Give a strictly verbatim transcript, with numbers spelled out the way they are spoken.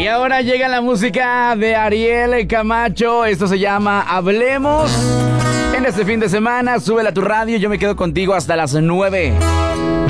Y ahora llega la música de Ariel Camacho. Esto se llama Hablemos. En este fin de semana, súbela a tu radio. Yo me quedo contigo hasta las nueve.